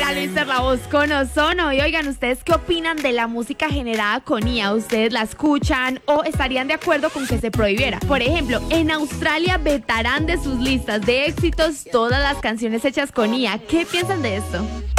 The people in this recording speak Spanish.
era Luis La Voz con Ozono. Y oigan, ¿ustedes qué opinan de la música generada con IA? ¿Ustedes la escuchan o estarían de acuerdo con que se prohibiera? Por ejemplo, en Australia vetarán de sus listas de éxitos todas las canciones hechas con IA. ¿Qué piensan de esto?